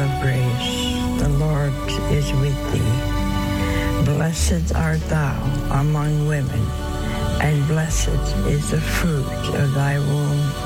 of grace. The Lord is with thee. Blessed art thou among women, and blessed is the fruit of thy womb,